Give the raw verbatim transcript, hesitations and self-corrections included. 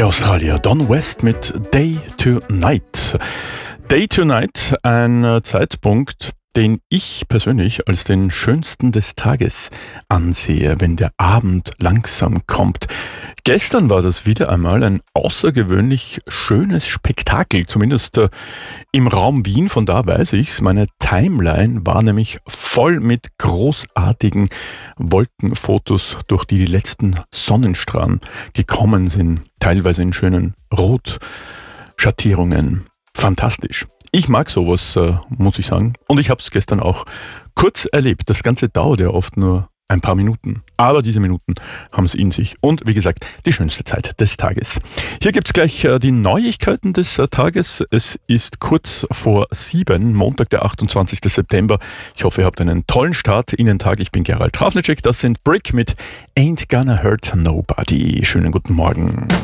Der Australier Don West mit Day to Night. Day to Night, ein Zeitpunkt, den ich persönlich als den schönsten des Tages ansehe, wenn der Abend langsam kommt. Gestern war das wieder einmal ein außergewöhnlich schönes Spektakel, zumindest äh, im Raum Wien, von da weiß ich's. Meine Timeline war nämlich voll mit großartigen Wolkenfotos, durch die die letzten Sonnenstrahlen gekommen sind, teilweise in schönen Rotschattierungen. Fantastisch. Ich mag sowas, äh, muss ich sagen. Und ich habe es gestern auch kurz erlebt. Das Ganze dauert ja oft nur ein paar Minuten. Aber diese Minuten haben es in sich. Und wie gesagt, die schönste Zeit des Tages. Hier gibt es gleich äh, die Neuigkeiten des äh, Tages. Es ist kurz vor sieben, Montag, der achtundzwanzigsten September. Ich hoffe, ihr habt einen tollen Start in den Tag. Ich bin Gerald Trafnicek. Das sind Brick mit Ain't Gonna Hurt Nobody. Schönen guten Morgen.